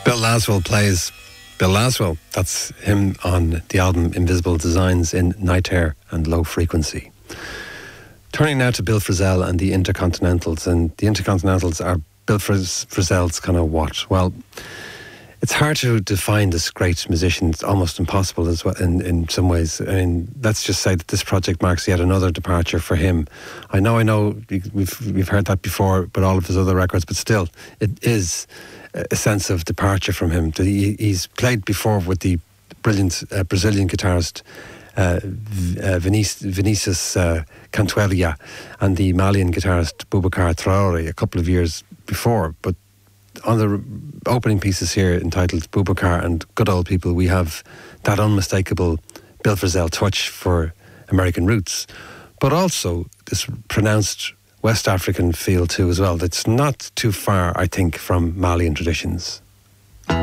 Bill Laswell plays Bill Laswell. That's him on the album Invisible Designs in Night Air and Low Frequency. Turning now to Bill Frisell and the Intercontinentals. And the Intercontinentals are Bill Frisell's kind of what? Well, it's hard to define this great musician. It's almost impossible as well in some ways. I mean, let's just say that this project marks yet another departure for him. I know, we've heard that before, but all of his other records, but still, it is a sense of departure from him. He's played before with the brilliant Brazilian guitarist Vinicius Cantuelia and the Malian guitarist Boubacar Traoré a couple of years before. But on the opening pieces here entitled Boubacar and Good Old People, we have that unmistakable Bill Frisell touch for American roots, but also this pronounced West African feel too as well. That's not too far, I think, from Malian traditions.